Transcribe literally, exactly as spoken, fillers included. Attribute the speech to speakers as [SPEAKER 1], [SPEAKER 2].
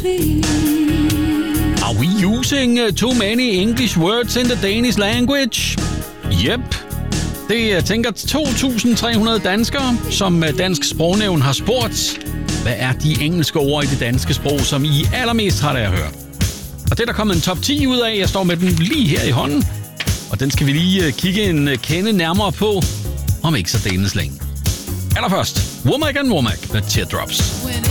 [SPEAKER 1] Are we using too many English words in the Danish language? Yep. Det er, tænker to tusind tre hundrede danskere, som Dansk Sprognævn har spurgt. Hvad er de engelske ord i det danske sprog, som I er allermest trætte af at høre? Og det er der kommet en top ti ud af. Jeg står med den lige her i hånden. Og den skal vi lige kigge en kende nærmere på, om ikke så deles længe. Allerførst, Womack and Womack med Teardrops.